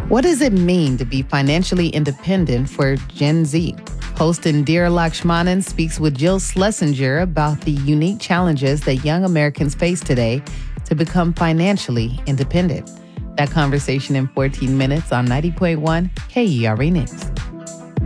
What does it mean to be financially independent for Gen Z? Host Indira Lakshmanan speaks with Jill Schlesinger about the unique challenges that young Americans face today to become financially independent. That conversation in 14 minutes on 90.1 KERA News.